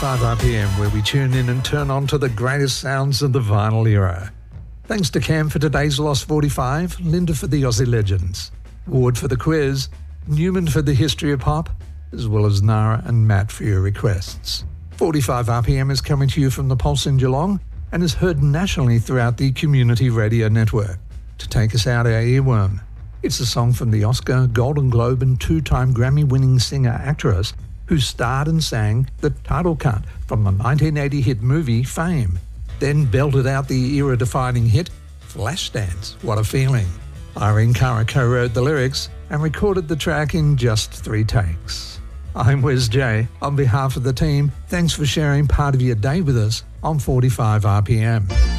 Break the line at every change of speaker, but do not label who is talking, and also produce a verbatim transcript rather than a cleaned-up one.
five R P M, where we tune in and turn on to the greatest sounds of the vinyl era. Thanks to Cam for today's Lost forty-five, Linda for the Aussie Legends, Ward for the quiz, Newman for the history of pop, as well as Nara and Matt for your requests. forty-five R P M is coming to you from the Pulse in Geelong and is heard nationally throughout the Community Radio Network. To take us out our earworm, it's a song from the Oscar, Golden Globe and two-time Grammy-winning singer-actress who starred and sang the title cut from the nineteen eighty hit movie Fame, then belted out the era-defining hit Flashdance, What a Feeling. Irene Cara co-wrote the lyrics and recorded the track in just three takes. I'm Wes J. On behalf of the team, thanks for sharing part of your day with us on forty-five R P M.